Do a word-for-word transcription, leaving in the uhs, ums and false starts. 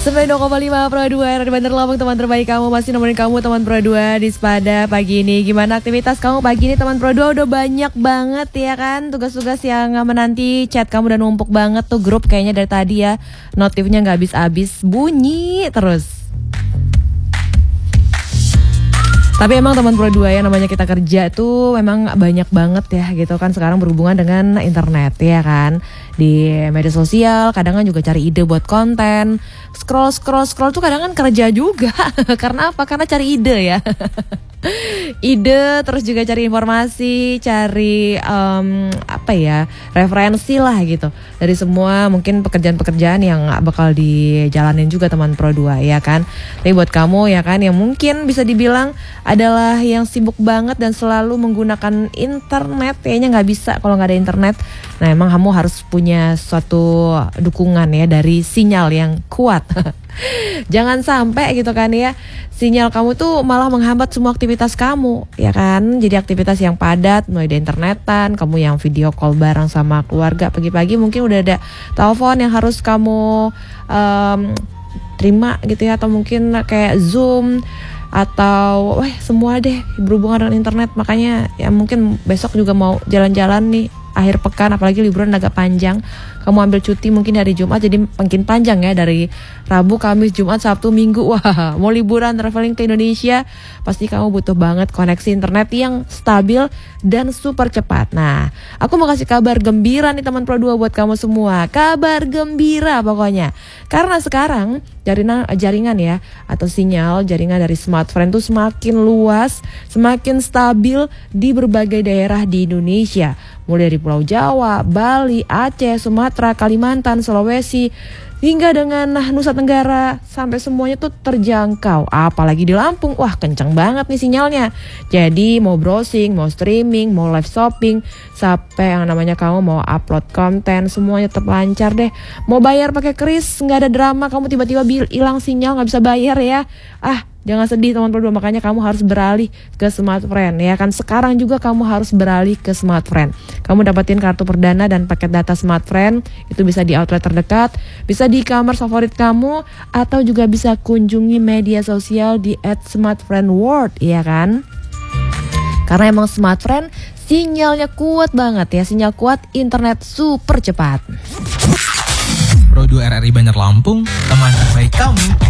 sembilan puluh dua koma lima Pro dua Radio Bandar Lampung, teman terbaik kamu masih nemenin kamu teman Pro dua di Sepada pagi ini. Gimana aktivitas kamu pagi ini teman Pro dua? Udah banyak banget ya kan tugas-tugas yang menanti. Chat kamu udah numpuk banget tuh, grup kayaknya dari tadi ya. Notifnya gak habis-habis, bunyi terus. Tapi emang teman Pro dua ya, namanya kita kerja tuh memang banyak banget ya gitu kan sekarang berhubungan dengan internet ya kan. Di media sosial kadang kan juga cari ide buat konten. Scroll scroll scroll tuh kadang kan kerja juga. Karena apa? Karena cari ide ya. Ide, terus juga cari informasi, cari um, apa ya, referensi lah gitu dari semua mungkin pekerjaan-pekerjaan yang bakal dijalanin juga teman Pro dua ya kan. Tapi buat kamu ya kan yang mungkin bisa dibilang adalah yang sibuk banget dan selalu menggunakan internet, kayaknya nggak bisa kalau nggak ada internet. Nah emang kamu harus punya suatu dukungan ya dari sinyal yang kuat. Jangan sampai gitu kan ya, sinyal kamu tuh malah menghambat semua aktivitas kamu ya kan. Jadi aktivitas yang padat mulai dari internetan, kamu yang video call bareng sama keluarga pagi-pagi mungkin udah ada telepon yang harus kamu um, terima gitu ya, atau mungkin kayak Zoom atau wah semua deh berhubungan dengan internet. Makanya ya mungkin besok juga mau jalan-jalan nih akhir pekan, apalagi liburan agak panjang. Kamu ambil cuti mungkin hari Jumat jadi makin panjang ya, dari Rabu, Kamis, Jumat, Sabtu, Minggu. Wah, mau liburan traveling ke Indonesia pasti kamu butuh banget koneksi internet yang stabil dan super cepat. Nah, aku mau kasih kabar gembira nih teman Pro dua buat kamu semua. Kabar gembira pokoknya. Karena sekarang jaringan jaringan ya atau sinyal jaringan dari smartphone tuh semakin luas, semakin stabil di berbagai daerah di Indonesia. Mulai dari Pulau Jawa, Bali, Aceh, Sumatera, Kalimantan, Sulawesi, hingga dengan Nusa Tenggara, sampai semuanya tuh terjangkau. Apalagi di Lampung, wah kenceng banget nih sinyalnya. Jadi mau browsing, mau streaming, mau live shopping, sampai yang namanya kamu mau upload konten, semuanya tetap lancar deh. Mau bayar pakai kris, nggak ada drama, kamu tiba-tiba hilang sinyal nggak bisa bayar ya. Ah, jangan sedih teman Pro dua, makanya kamu harus beralih ke smartfren ya kan. Sekarang juga kamu harus beralih ke smartfren. Kamu dapetin kartu perdana dan paket data smartfren, itu bisa di outlet terdekat, bisa di e-commerce favorit kamu, atau juga bisa kunjungi media sosial di at smartfriendworld ya kan. Karena emang smartfren sinyalnya kuat banget ya, sinyal kuat, internet super cepat. Pro dua R R I Bandar Lampung, teman terbaik kamu.